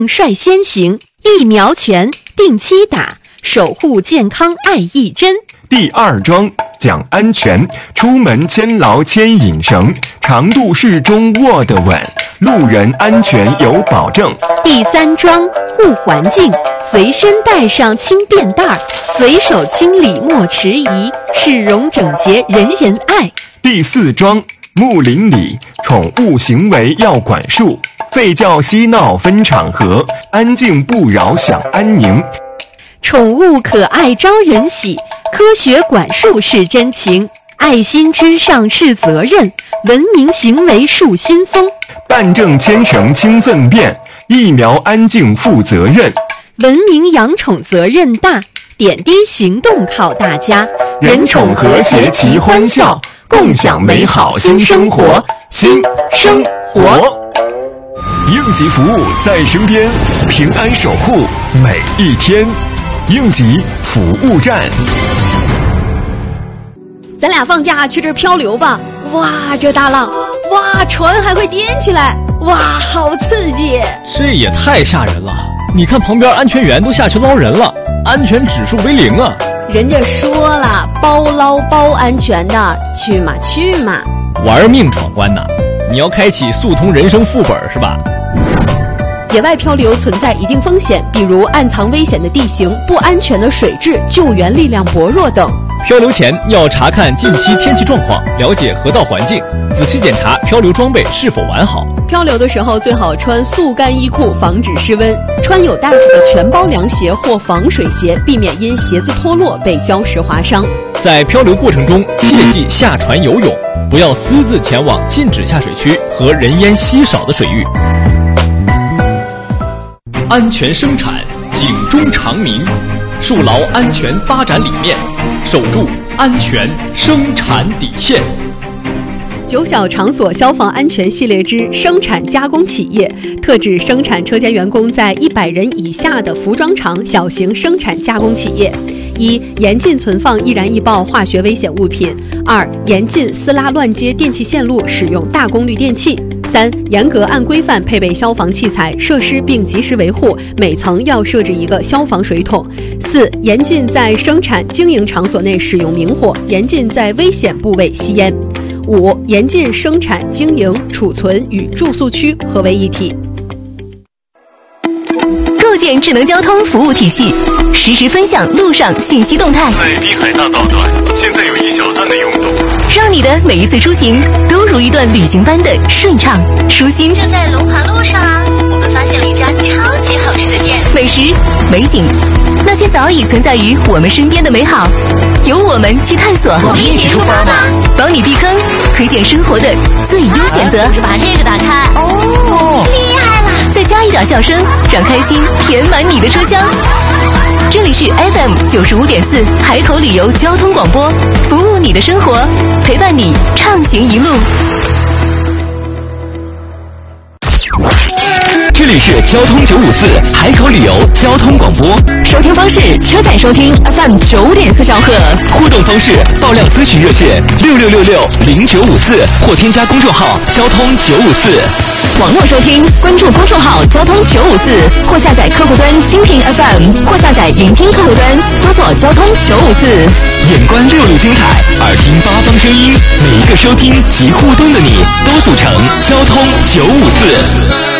率先行，疫苗全，定期打，守护健康爱一针。 第二桩讲安全，出门牵牢牵引绳，长度适中握得稳，路人安全有保证。 第三桩护环境，随身带上轻便袋，随手清理莫迟疑，市容整洁人人爱。 第四桩睦邻里，宠物行为要管束，吠叫嬉闹分场合，安静不扰享安宁。 宠物可爱招人喜，科学管束是真情，爱心之上是责任，文明行为树新风。 办证牵绳轻粪便，疫苗安静负责任。 文明养宠责任大，点滴行动靠大家， 人宠和谐齐欢笑，共享美好新生活。新生活，应急服务在身边，平安守护每一天。应急服务站。 咱俩放假去这漂流吧！哇，这大浪，哇，船还会颠起来，哇，好刺激！ 这也太吓人了！你看旁边安全员都下去捞人了，安全指数为0啊！ 人家说了，包捞包安全的，去嘛去嘛！ 玩命闯关呐！你要开启速通人生副本是吧？ 野外漂流存在一定风险，比如暗藏危险的地形、不安全的水质、救援力量薄弱等。 漂流前要查看近期天气状况，了解河道环境，仔细检查漂流装备是否完好。 漂流的时候最好穿速干衣裤，防止失温；穿有带子的全包凉鞋或防水鞋，避免因鞋子脱落被礁石划伤。 在漂流过程中，切忌下船游泳，不要私自前往禁止下水区和人烟稀少的水域。安全生产，警钟长鸣，树牢安全发展理念，守住安全生产底线。 九小场所消防安全系列之生产加工企业，特指生产车间员工在100人以下的服装厂小型生产加工企业。1. 严禁存放易燃易爆化学危险物品。2. 严禁撕拉乱接电气线路，使用大功率电器。3. 严格按规范配备消防器材设施并及时维护，每层要设置一个消防水桶。4. 严禁在生产经营场所内使用明火，严禁在危险部位吸烟。5. 严禁生产经营、储存与住宿区合为一体。 构建智能交通服务体系，实时分享路上信息动态。 在滨海大道段，现在有一小段的拥堵， 让你的每一次出行都如一段旅行般的顺畅舒心。 就在龙华路上啊，我们发现了一家超级好吃的店， 美食、美景，那些早已存在于我们身边的美好，由我们去探索。 我们一起出发吧， 帮你避坑，推荐生活的最优选择。 就是把这个打开，哦，厉害了！ 再加一点笑声，让开心填满你的车厢。这里是 FM 95.4海口旅游交通广播，服务你的生活，陪伴你畅行一路。 这里是交通954海口旅游交通广播， 收听方式：车载收听 FM 9.4兆赫， 互动方式：爆料咨询热线66660954或添加公众号交通954。 网络收听，关注公众号交通954，或下载客户端蜻蜓 FM， 或下载云听客户端，搜索交通954。 眼观6路精彩，耳听8方声音，每一个收听及互动的你，都组成交通954。